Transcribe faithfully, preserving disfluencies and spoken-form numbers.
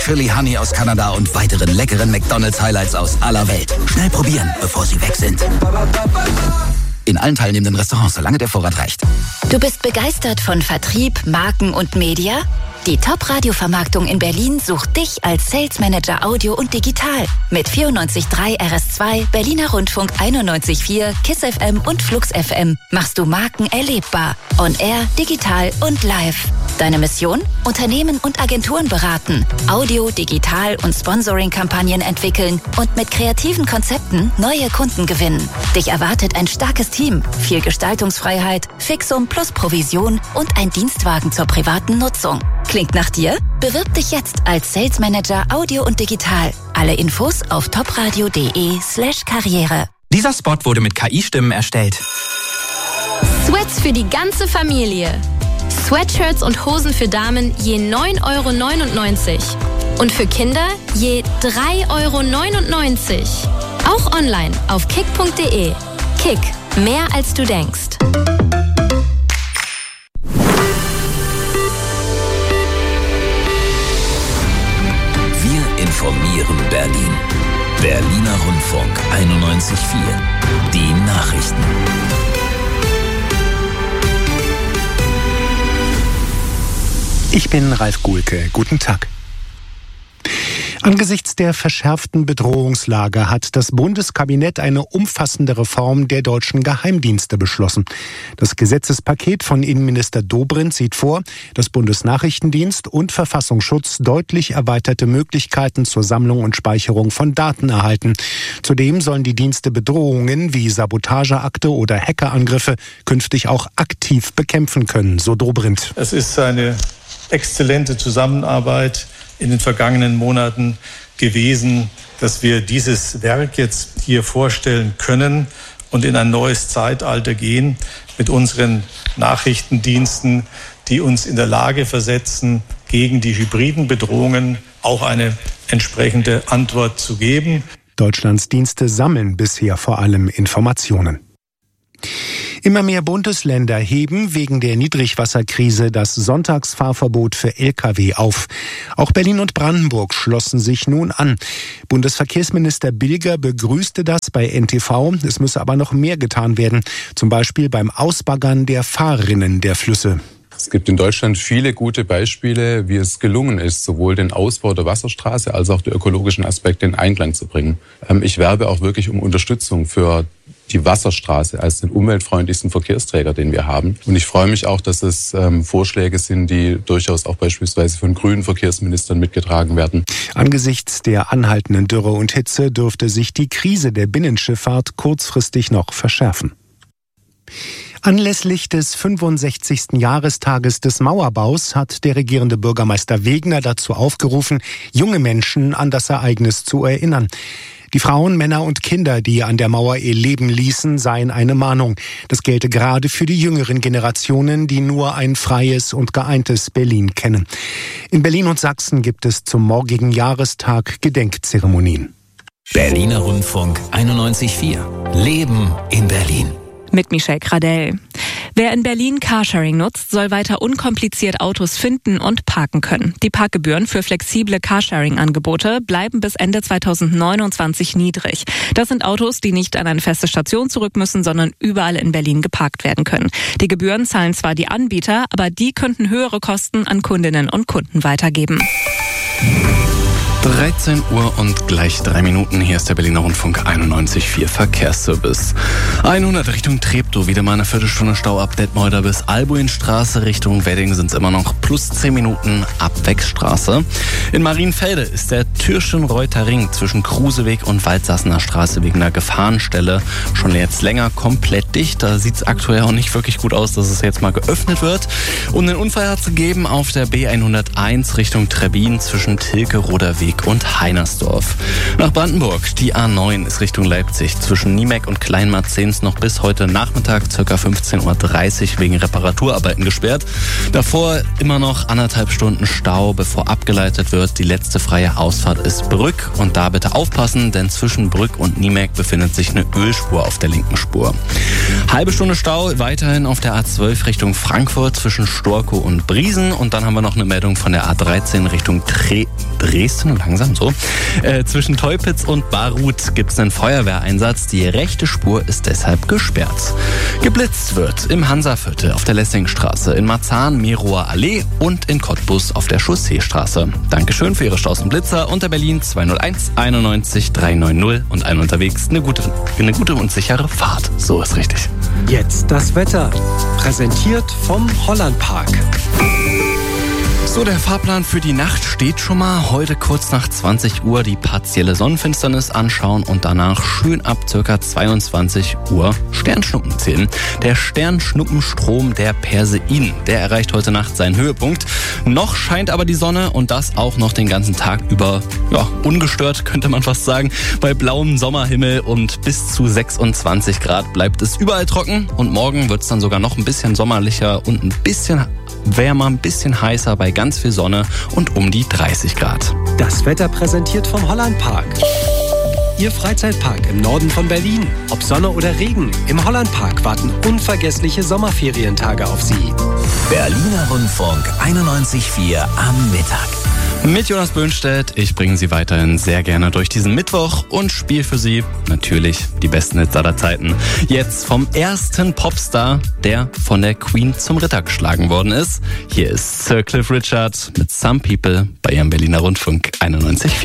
Chili Honey aus Kanada und weiteren leckeren McDonald's-Highlights aus aller Welt. Schnell probieren, bevor sie weg sind. In allen teilnehmenden Restaurants, solange der Vorrat reicht. Du bist begeistert von Vertrieb, Marken und Media? Die Top-Radio-Vermarktung in Berlin sucht dich als Sales Manager Audio und Digital. Mit vierundneunzig Komma drei R S zwei, Berliner Rundfunk einundneunzig Komma vier, KISS F M und Flux F M machst du Marken erlebbar. On Air, digital und live. Deine Mission? Unternehmen und Agenturen beraten, Audio, Digital und Sponsoring-Kampagnen entwickeln und mit kreativen Konzepten neue Kunden gewinnen. Dich erwartet ein starkes Team, viel Gestaltungsfreiheit, Fixum plus Provision und ein Dienstwagen zur privaten Nutzung. Klingt nach dir? Bewirb dich jetzt als Sales Manager Audio und Digital. Alle Infos auf topradio.de slash Karriere. Dieser Spot wurde mit K I-Stimmen erstellt. Sweats für die ganze Familie. Sweatshirts und Hosen für Damen je neun Euro neunundneunzig. Und für Kinder je drei Euro neunundneunzig. Auch online auf kick punkt de. Kick, mehr als du denkst. Wir informieren Berlin. Berliner Rundfunk einundneunzig Komma vier. Die Nachrichten. Ich bin Ralf Guhlke. Guten Tag. Angesichts der verschärften Bedrohungslage hat das Bundeskabinett eine umfassende Reform der deutschen Geheimdienste beschlossen. Das Gesetzespaket von Innenminister Dobrindt sieht vor, dass Bundesnachrichtendienst und Verfassungsschutz deutlich erweiterte Möglichkeiten zur Sammlung und Speicherung von Daten erhalten. Zudem sollen die Dienste Bedrohungen wie Sabotageakte oder Hackerangriffe künftig auch aktiv bekämpfen können, so Dobrindt. Es ist eine exzellente Zusammenarbeit in den vergangenen Monaten gewesen, dass wir dieses Werk jetzt hier vorstellen können und in ein neues Zeitalter gehen mit unseren Nachrichtendiensten, die uns in der Lage versetzen, gegen die hybriden Bedrohungen auch eine entsprechende Antwort zu geben. Deutschlands Dienste sammeln bisher vor allem Informationen. Immer mehr Bundesländer heben wegen der Niedrigwasserkrise das Sonntagsfahrverbot für L K W auf. Auch Berlin und Brandenburg schlossen sich nun an. Bundesverkehrsminister Bilger begrüßte das bei N T V. Es müsse aber noch mehr getan werden, zum Beispiel beim Ausbaggern der Fahrrinnen der Flüsse. Es gibt in Deutschland viele gute Beispiele, wie es gelungen ist, sowohl den Ausbau der Wasserstraße als auch die ökologischen Aspekte in Einklang zu bringen. Ich werbe auch wirklich um Unterstützung für die Wasserstraße als den umweltfreundlichsten Verkehrsträger, den wir haben. Und ich freue mich auch, dass es ähm, Vorschläge sind, die durchaus auch beispielsweise von grünen Verkehrsministern mitgetragen werden. Angesichts der anhaltenden Dürre und Hitze dürfte sich die Krise der Binnenschifffahrt kurzfristig noch verschärfen. Anlässlich des fünfundsechzigsten Jahrestages des Mauerbaus hat der regierende Bürgermeister Wegner dazu aufgerufen, junge Menschen an das Ereignis zu erinnern. Die Frauen, Männer und Kinder, die an der Mauer ihr Leben ließen, seien eine Mahnung. Das gelte gerade für die jüngeren Generationen, die nur ein freies und geeintes Berlin kennen. In Berlin und Sachsen gibt es zum morgigen Jahrestag Gedenkzeremonien. Berliner Rundfunk einundneunzig Komma vier. Leben in Berlin. Mit Michelle Gradell. Wer in Berlin Carsharing nutzt, soll weiter unkompliziert Autos finden und parken können. Die Parkgebühren für flexible Carsharing-Angebote bleiben bis Ende zweitausendneunundzwanzig niedrig. Das sind Autos, die nicht an eine feste Station zurück müssen, sondern überall in Berlin geparkt werden können. Die Gebühren zahlen zwar die Anbieter, aber die könnten höhere Kosten an Kundinnen und Kunden weitergeben. dreizehn Uhr und gleich drei Minuten. Hier ist der Berliner Rundfunk einundneunzig Komma vier Verkehrsservice. hundert Richtung Treptow, wieder mal eine Viertelstunde Stau ab Detmolder bis Albuinstraße. Richtung Wedding sind es immer noch plus zehn Minuten ab Wechstraße. In Marienfelde ist der Türschenreuther Ring zwischen Kruseweg und Waldsassener Straße wegen einer Gefahrenstelle schon jetzt länger komplett dicht. Da sieht es aktuell auch nicht wirklich gut aus, dass es jetzt mal geöffnet wird. Und einen Unfall hat es gegeben auf der B hunderteins Richtung Trebbin zwischen Tilkeroder Weg Köpenick und Heinersdorf. Nach Brandenburg, die A neun ist Richtung Leipzig. Zwischen Niemek und Kleinmarzens noch bis heute Nachmittag ca. fünfzehn Uhr dreißig wegen Reparaturarbeiten gesperrt. Davor immer noch anderthalb Stunden Stau, bevor abgeleitet wird. Die letzte freie Ausfahrt ist Brück und da bitte aufpassen, denn zwischen Brück und Niemek befindet sich eine Ölspur auf der linken Spur. Halbe Stunde Stau weiterhin auf der A zwölf Richtung Frankfurt zwischen Storkow und Briesen und dann haben wir noch eine Meldung von der A dreizehn Richtung Tre- Dresden, langsam so. Äh, zwischen Teupitz und Baruth gibt es einen Feuerwehreinsatz. Die rechte Spur ist deshalb gesperrt. Geblitzt wird im Hansaviertel auf der Lessingstraße, in Marzahn, Merower Allee und in Cottbus auf der Chausseestraße. Dankeschön für Ihre Staus und Blitzer unter Berlin zwei null eins einundneunzig dreihundertneunzig und ein unterwegs eine gute, eine gute und sichere Fahrt. So ist richtig. Jetzt das Wetter. Präsentiert vom Hollandpark. So, der Fahrplan für die Nacht steht schon mal. Heute kurz nach zwanzig Uhr die partielle Sonnenfinsternis anschauen und danach schön ab ca. zweiundzwanzig Uhr Sternschnuppen zählen. Der Sternschnuppenstrom der Perseiden, der erreicht heute Nacht seinen Höhepunkt. Noch scheint aber die Sonne und das auch noch den ganzen Tag über, ja, ungestört könnte man fast sagen. Bei blauem Sommerhimmel und bis zu sechsundzwanzig Grad bleibt es überall trocken und morgen wird es dann sogar noch ein bisschen sommerlicher und ein bisschen wärmer, ein bisschen heißer bei ganz viel Sonne und um die dreißig Grad. Das Wetter präsentiert vom Hollandpark. Ihr Freizeitpark im Norden von Berlin. Ob Sonne oder Regen, im Hollandpark warten unvergessliche Sommerferientage auf Sie. Berliner Rundfunk einundneunzig Komma vier am Mittag. Mit Jonas Böhnstedt, ich bringe Sie weiterhin sehr gerne durch diesen Mittwoch und spiele für Sie natürlich die besten Hits aller Zeiten. Jetzt vom ersten Popstar, der von der Queen zum Ritter geschlagen worden ist. Hier ist Sir Cliff Richard mit Some People bei Ihrem Berliner Rundfunk einundneunzig Komma vier.